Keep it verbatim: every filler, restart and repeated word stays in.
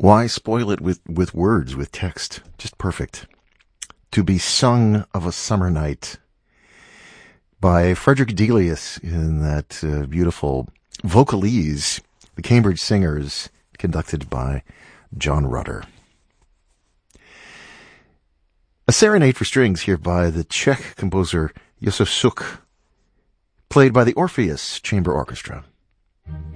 Why spoil it with, with words, with text? Just perfect. To be Sung of a Summer Night by Frederick Delius in that uh, beautiful vocalese, the Cambridge Singers, conducted by John Rutter. A serenade for strings here by the Czech composer Josef Suk, played by the Orpheus Chamber Orchestra.